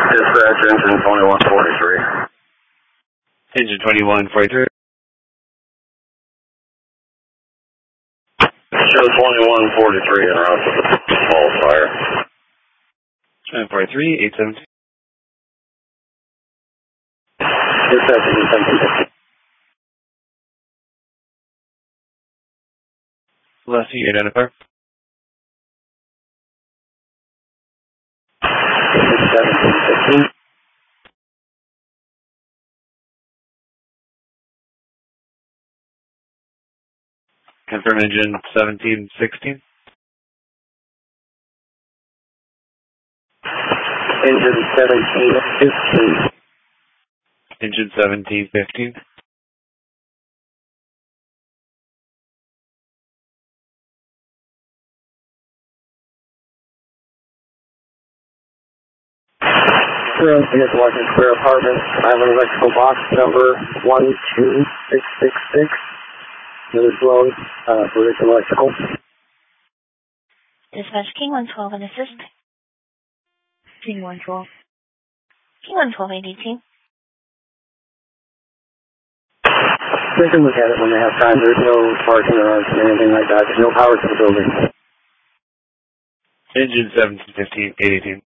Dispatch, engine 2143. Engine 2143. Show 2143 en route to the small fire. 2143, 817. Dispatch, engine 1050. Lessee, identifier. 1715. Confirm engine 1716. Engine 1715. Engine 1715. Here's Washington Square Apartments. I have an electrical box number 12666. Another drone for Richmond Electrical. Dispatch King 112 and assist. King 112. King 112 ADT. They can look at it when they have time. There's no parking or anything like that. There's no power to the building. Engine 1715, 818.